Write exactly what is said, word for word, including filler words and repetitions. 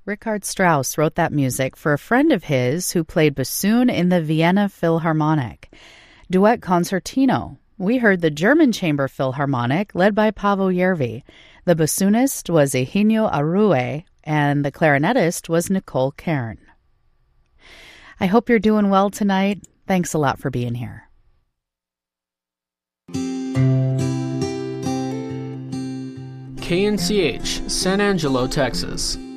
Richard Strauss wrote that music for a friend of his who played bassoon in the Vienna Philharmonic. Duet Concertino. We heard the German Chamber Philharmonic, led by Paavo Järvi. The bassoonist was Eugenio Arue, and the clarinetist was Nicole Kern. I hope you're doing well tonight. Thanks a lot for being here. K N C H, San Angelo, Texas.